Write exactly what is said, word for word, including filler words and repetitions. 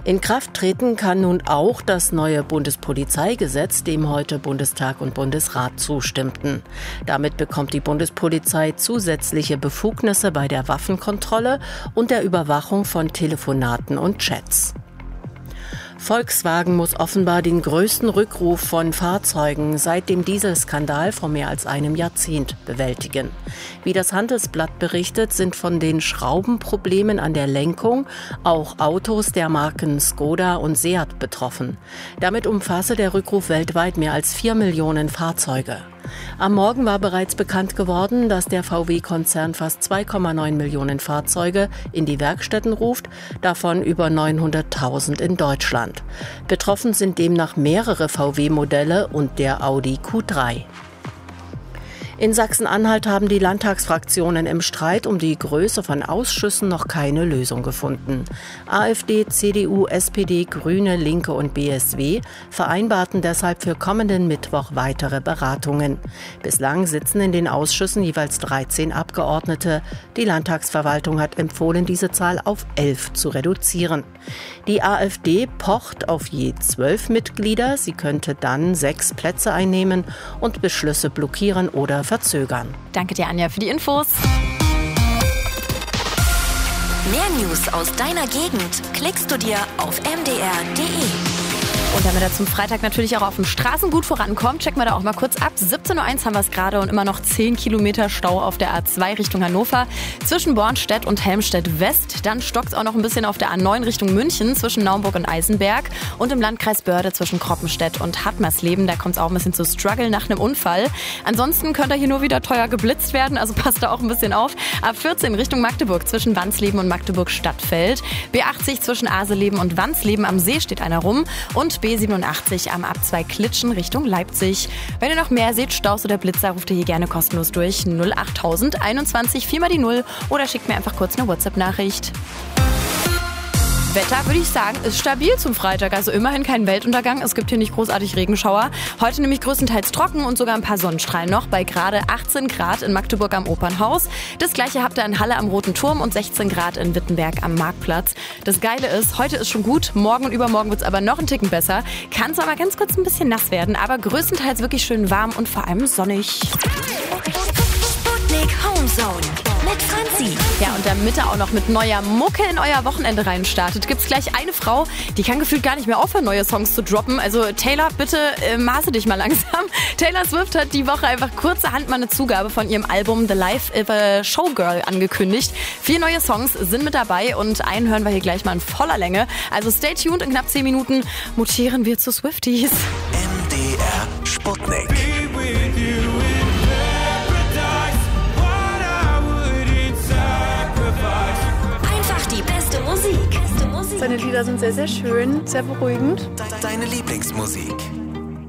In Kraft treten kann nun auch das neue Bundespolizeigesetz, dem heute Bundestag und Bundesrat zustimmten. Damit bekommt die Bundespolizei zusätzliche Befugnisse bei der Waffenkontrolle und der Überwachung von Telefonaten und Chats. Volkswagen muss offenbar den größten Rückruf von Fahrzeugen seit dem Dieselskandal vor mehr als einem Jahrzehnt bewältigen. Wie das Handelsblatt berichtet, sind von den Schraubenproblemen an der Lenkung auch Autos der Marken Skoda und Seat betroffen. Damit umfasse der Rückruf weltweit mehr als vier Millionen Fahrzeuge. Am Morgen war bereits bekannt geworden, dass der V W-Konzern fast zwei Komma neun Millionen Fahrzeuge in die Werkstätten ruft, davon über neunhunderttausend in Deutschland. Betroffen sind demnach mehrere V W-Modelle und der Audi Q drei. In Sachsen-Anhalt haben die Landtagsfraktionen im Streit um die Größe von Ausschüssen noch keine Lösung gefunden. AfD, C D U, S P D, Grüne, Linke und B S W vereinbarten deshalb für kommenden Mittwoch weitere Beratungen. Bislang sitzen in den Ausschüssen jeweils dreizehn Abgeordnete. Die Landtagsverwaltung hat empfohlen, diese Zahl auf elf zu reduzieren. Die AfD pocht auf je zwölf Mitglieder. Sie könnte dann sechs Plätze einnehmen und Beschlüsse blockieren oder verzögern. Danke dir, Anja, für die Infos. Mehr News aus deiner Gegend klickst du dir auf m d r punkt d e. Und damit er zum Freitag natürlich auch auf den Straßen gut vorankommt, checken wir da auch mal kurz ab. siebzehn Uhr eins haben wir es gerade und immer noch zehn Kilometer Stau auf der A zwei Richtung Hannover zwischen Bornstedt und Helmstedt West. Dann stockt es auch noch ein bisschen auf der A neun Richtung München zwischen Naumburg und Eisenberg und im Landkreis Börde zwischen Kroppenstedt und Hartmersleben. Da kommt es auch ein bisschen zu Struggle nach einem Unfall. Ansonsten könnte hier nur wieder teuer geblitzt werden, also passt da auch ein bisschen auf. A vierzehn Richtung Magdeburg zwischen Wansleben und Magdeburg Stadtfeld. B achtzig zwischen Aseleben und Wansleben am See steht einer rum und B siebenundachtzig am A zwei Klitschen Richtung Leipzig. Wenn ihr noch mehr seht, Staus oder Blitzer, ruft ihr hier gerne kostenlos durch null achttausend einundzwanzig vier mal die null oder schickt mir einfach kurz eine WhatsApp-Nachricht. Wetter, würde ich sagen, ist stabil zum Freitag. Also immerhin kein Weltuntergang. Es gibt hier nicht großartig Regenschauer. Heute nämlich größtenteils trocken und sogar ein paar Sonnenstrahlen noch bei gerade achtzehn Grad in Magdeburg am Opernhaus. Das gleiche habt ihr in Halle am Roten Turm und sechzehn Grad in Wittenberg am Marktplatz. Das Geile ist, heute ist schon gut. Morgen und übermorgen wird es aber noch einen Ticken besser. Kann es aber ganz kurz ein bisschen nass werden. Aber größtenteils wirklich schön warm und vor allem sonnig. Sputnik Homezone mit Franzi. Ja, und damit ihr auch noch mit neuer Mucke in euer Wochenende reinstartet, gibt's gleich eine Frau, die kann gefühlt gar nicht mehr aufhören, neue Songs zu droppen. Also Taylor, bitte äh, maße dich mal langsam. Taylor Swift hat die Woche einfach kurzerhand mal eine Zugabe von ihrem Album The Life of a Showgirl angekündigt. Vier neue Songs sind mit dabei und einen hören wir hier gleich mal in voller Länge. Also stay tuned, in knapp zehn Minuten mutieren wir zu Swifties. M D R Sputnik. Musik. Seine Lieder sind sehr, sehr schön, sehr beruhigend. Deine Lieblingsmusik.